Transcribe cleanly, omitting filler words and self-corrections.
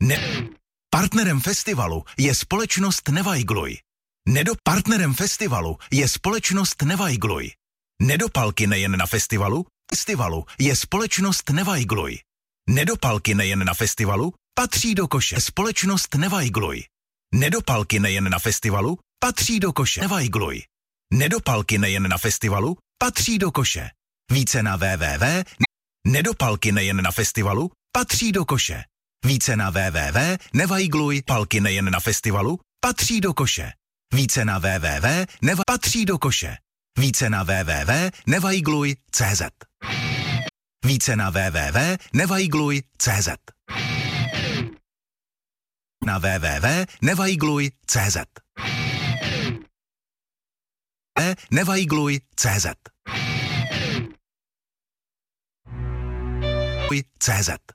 Partnerem festivalu je společnost Nevajgluj. Partnerem festivalu je společnost Nevajgluj. Nedopalky nejen na festivalu je společnost Nevajgluj. Nedopalky nejen na festivalu patří do koše. Společnost Nevajgluj. Nedopalky nejen na festivalu patří do koše. Nevajgluj. Nedopalky nejen na festivalu patří do koše. Více na www. Nedopalky nejen na festivalu patří do koše. Více na www. Nevajgluj. Palky nejen na festivalu patří do koše. Více na www. Patří do koše. Více na www. Nevajgluj.cz. Více na www. Nevajgluj.cz. Na www. Nevajgluj.cz. Nevajgluj.cz. CZ.